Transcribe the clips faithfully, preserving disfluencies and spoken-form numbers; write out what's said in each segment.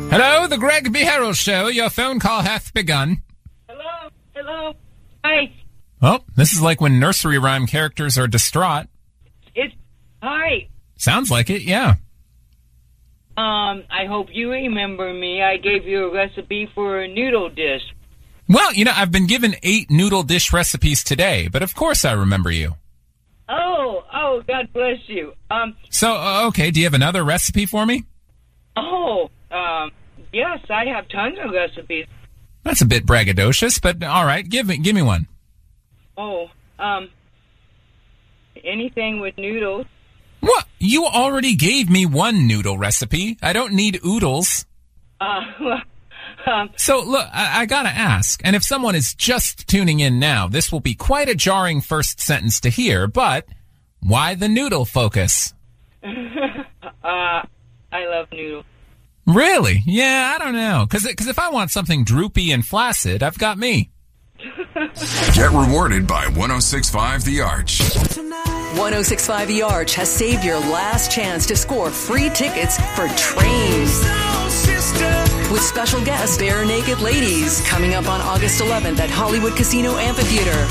Hello, the Greg B. Harrell Show. Your phone call hath begun. Hello, hello. Hi. Oh, this is like when nursery rhyme characters are distraught. It's hi. Sounds like it, yeah. Um, I hope you remember me. I gave you a recipe for a noodle dish. Well, you know, I've been given eight noodle dish recipes today, but of course I remember you. Oh, oh, God bless you. Um. So, uh, okay, do you have another recipe for me? Oh, um, yes, I have tons of recipes. That's a bit braggadocious, but all right, give me, give me one. Oh, um, anything with noodles. What? You already gave me one noodle recipe. I don't need oodles. Uh, um, so, look, I, I gotta ask, and if someone is just tuning in now, this will be quite a jarring first sentence to hear, but why the noodle focus? uh, I love noodles. Really? Yeah, I don't know. Because if I want something droopy and flaccid, I've got me. Get rewarded by one oh six point five The Arch. one oh six point five The Arch has saved your last chance to score free tickets for Trains. With special guest Bare Naked Ladies coming up on August eleventh at Hollywood Casino Amphitheater.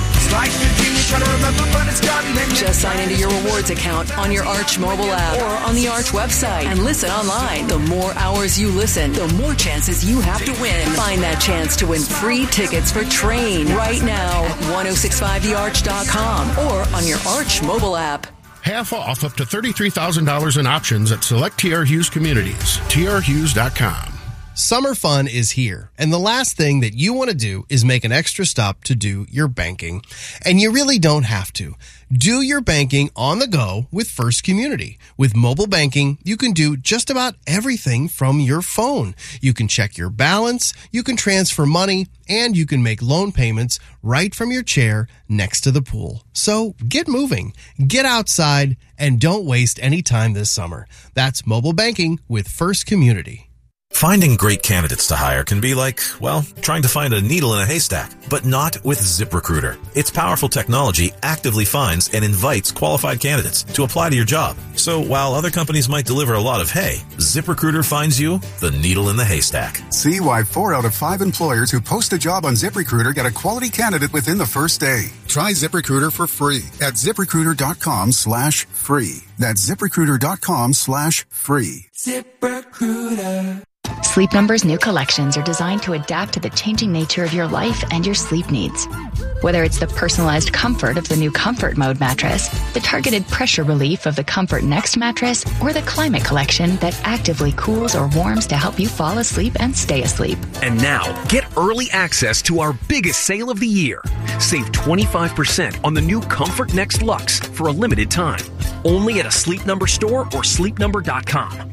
Just sign into your rewards account on your Arch mobile app or on the Arch website and listen online. The more hours you listen, the more chances you have to win. Find that chance to win free tickets for Train right now at ten sixty-five the arch dot com or on your Arch mobile app. Half off up to thirty-three thousand dollars in options at select T R Hughes communities. T R Hughes dot com. Summer fun is here, and the last thing that you want to do is make an extra stop to do your banking. And you really don't have to. Do your banking on the go with First Community. With mobile banking, you can do just about everything from your phone. You can check your balance, you can transfer money, and you can make loan payments right from your chair next to the pool. So get moving, get outside, and don't waste any time this summer. That's mobile banking with First Community. Finding great candidates to hire can be like, well, trying to find a needle in a haystack, but not with ZipRecruiter. Its powerful technology actively finds and invites qualified candidates to apply to your job. So while other companies might deliver a lot of hay, ZipRecruiter finds you the needle in the haystack. See why four out of five employers who post a job on ZipRecruiter get a quality candidate within the first day. Try ZipRecruiter for free at ZipRecruiter.com slash free. That's ZipRecruiter.com slash free. ZipRecruiter. Sleep Number's new collections are designed to adapt to the changing nature of your life and your sleep needs. Whether it's the personalized comfort of the new Comfort Mode mattress, the targeted pressure relief of the Comfort Next mattress, or the Climate Collection that actively cools or warms to help you fall asleep and stay asleep. And now, get early access to our biggest sale of the year. Save twenty-five percent on the new Comfort Next Luxe for a limited time. Only at a Sleep Number store or sleep number dot com.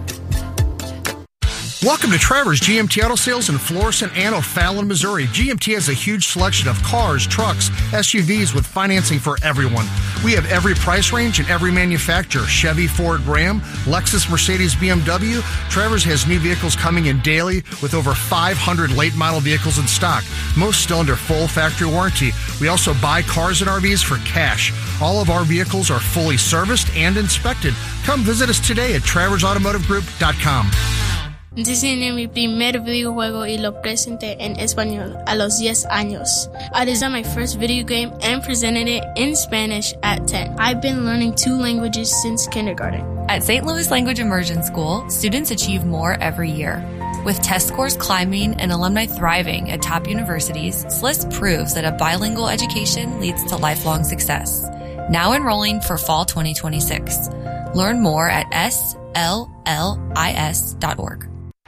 Welcome to Trevor's G M T Auto Sales in Florissant and O'Fallon, Missouri. G M T has a huge selection of cars, trucks, S U Vs with financing for everyone. We have every price range and every manufacturer. Chevy, Ford, Ram, Lexus, Mercedes, B M W. Trevor's has new vehicles coming in daily with over five hundred late model vehicles in stock, most still under full factory warranty. We also buy cars and R Vs for cash. All of our vehicles are fully serviced and inspected. Come visit us today at Travers Automotive Group dot com. Diseñé mi primer videojuego y lo presenté en español a los diez años. I designed my first video game and presented it in Spanish at ten. I've been learning two languages since kindergarten. At Saint Louis Language Immersion School, students achieve more every year. With test scores climbing and alumni thriving at top universities, S L I S proves that a bilingual education leads to lifelong success. Now enrolling for fall twenty twenty-six. Learn more at S L L I S dot org.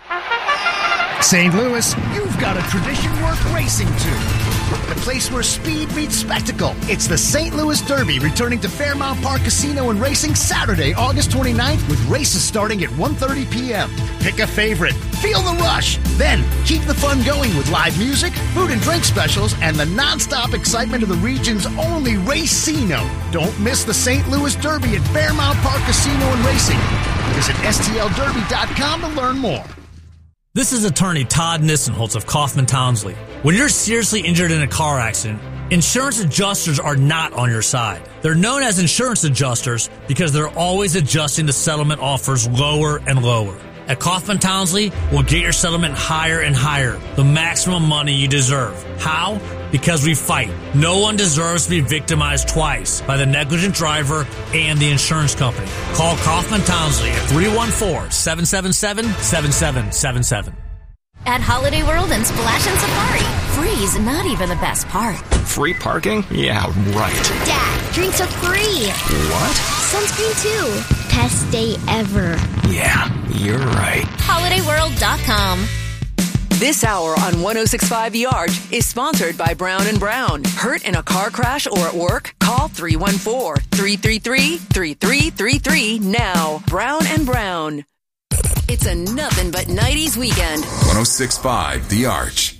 Saint Louis, you've got a tradition worth racing to. The place where speed meets spectacle. It's the Saint Louis Derby, returning to Fairmount Park Casino and Racing Saturday, August twenty-ninth, with races starting at one thirty p.m. Pick a favorite. Feel the rush. Then keep the fun going with live music, food and drink specials, and the nonstop excitement of the region's only Racino. Don't miss the Saint Louis Derby at Fairmount Park Casino and Racing. Visit S T L derby dot com to learn more. This is attorney Todd Nissenholtz of Kaufman Townsley. When you're seriously injured in a car accident, insurance adjusters are not on your side. They're known as insurance adjusters because they're always adjusting the settlement offers lower and lower. At Kaufman Townsley, we'll get your settlement higher and higher, the maximum money you deserve. How? Because we fight. No one deserves to be victimized twice by the negligent driver and the insurance company. Call Kaufman Townsley at three one four, seven seven seven, seven seven seven seven. At Holiday World and Splash and Safari, free's not even the best part. Free parking? Yeah, right. Dad, drinks are free. What? Sunscreen too. Best day ever. Yeah, you're right. holiday world dot com. This hour on one oh six point five The Arch is sponsored by Brown and Brown. Hurt in a car crash or at work? Call three one four, three three three, three three three three now. Brown and Brown. It's a nothing but nineties weekend. one oh six point five The Arch.